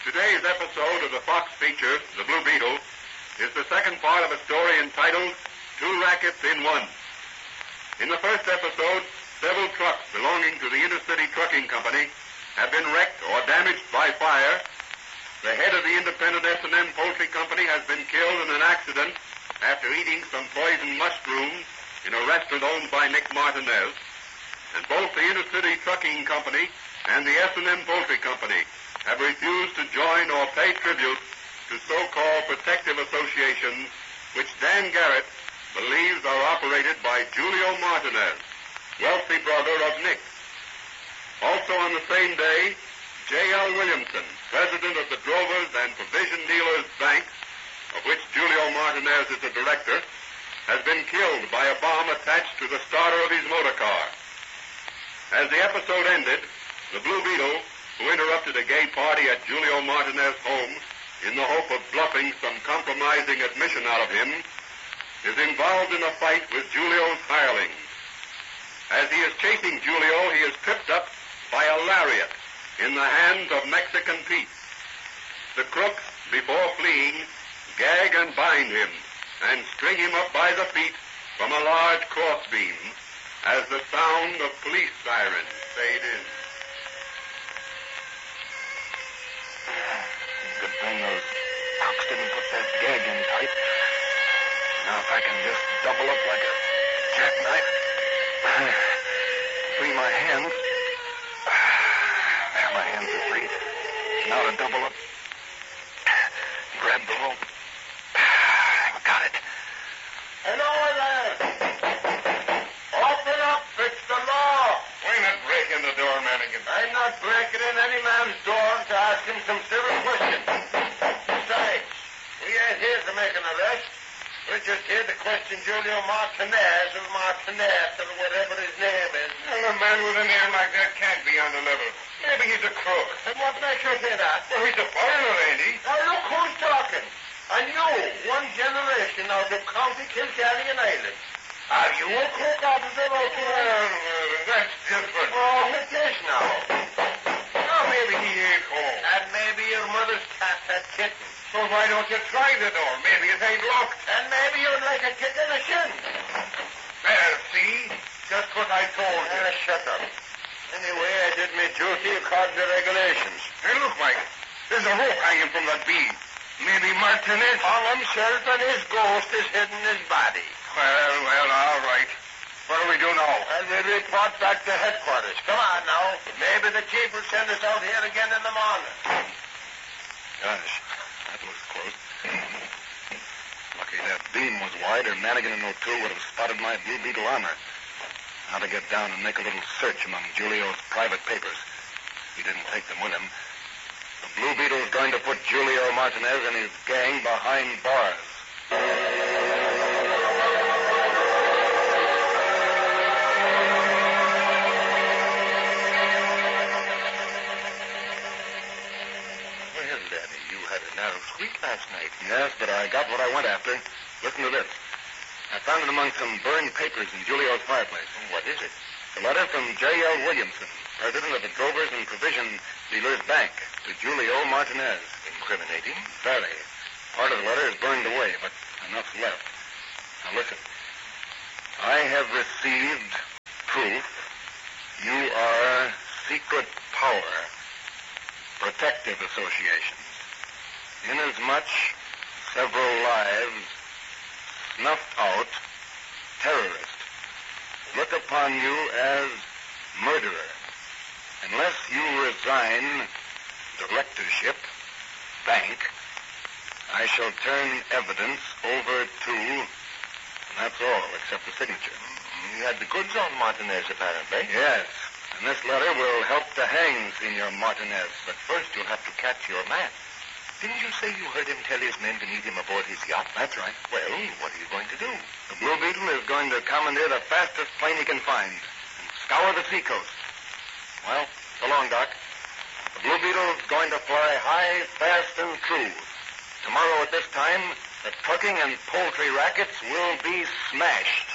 Today's episode of the Fox feature, The Blue Beetle, is the second part of a story entitled Two Rackets in One. In the first episode, several trucks belonging to the Intercity Trucking Company have been wrecked or damaged by fire. The head of the independent S&M Poultry Company has been killed in an accident after eating some poisoned mushrooms in a restaurant owned by Nick Martinez. And both the Intercity Trucking Company and the S&M Poultry Company have refused to join or pay tribute to so-called protective associations which Dan Garrett believes are operated by Julio Martinez, wealthy brother of Nick. Also on the same day, J.L. Williamson, president of the Drovers and Provision Dealers Bank, of which Julio Martinez is the director, has been killed by a bomb attached to the starter of his motor car. As the episode ended, the Blue Beetle, who interrupted a gay party at Julio Martinez's home in the hope of bluffing some compromising admission out of him, is involved in a fight with Julio's hirelings. As he is chasing Julio, he is tripped up by a lariat in the hands of Mexican Pete. The crooks, before fleeing, gag and bind him and string him up by the feet from a large crossbeam as the sound of police sirens fade in. Good thing those crooks didn't put that gag in tight. Now if I can just double up like a jackknife, free my hands. There, my hands are free. Now to double up. Grab the rope. Got it. Hello there. Open up. It's the law. Why not break in the door, Mannigan? I'm not breaking in any man's door to ask him some civil questions. Besides, we ain't here to make an arrest. We're just here to question Julio Martinez or Martinez or whatever his name is. Well, a man with a name like that can't be on the level. Maybe he's a crook. And what makes you say that? Well, he's a foreigner, ain't he? Now look who's talking. And you, one generation out of County Kilkenny and Ireland. Are you a crook officer or Well, that's different. Oh, it is now. Oh, maybe he ain't home. And maybe your mother's cat had kittens. So why don't you try the door? Maybe it ain't locked. And maybe you'd like a kick in the shin. There, see? Just what I told you. Shut up. Anyway, I did my duty according to regulations. Hey, look, Mike. There's a rope hanging from that beam. Maybe Martinez... On himself and his ghost is hidden his body. Well, all right. What do we do now? And we'll report back to headquarters. Come on now. Maybe the chief will send us out here again in the morning. Gosh, that was close. Lucky that beam was wide, or Mannigan and O'Toole would have spotted my Blue Beetle armor. Now to get down and make a little search among Julio's private papers. He didn't take them with him. The Blue Beetle's going to put Julio Martinez and his gang behind bars. Well, Danny, you had a narrow squeak last night. Yes, but I got what I went after. Listen to this. I found it among some burned papers in Julio's fireplace. What is it? A letter from J.L. Williamson, president of the Drovers and Provision Dealers Bank, to Julio Martinez. Incriminating? Very. Part of the letter is burned away, but enough's left. Now listen. I have received proof you are secret power protective associations, inasmuch several lives snuffed out terrorists look upon you as murderer. Unless you resign directorship, bank, I shall turn evidence over to, and that's all except the signature. You had the goods on Martinez, apparently. Yes, and this letter will help to hang Senor Martinez. But first you'll have to catch your man. Didn't you say you heard him tell his men to meet him aboard his yacht? That's right. Well, what are you going to do? The Blue Beetle is going to commandeer the fastest plane he can find and scour the seacoast. Well, so long, Doc. The Blue Beetle's going to fly high, fast, and true. Tomorrow at this time, the trucking and poultry rackets will be smashed.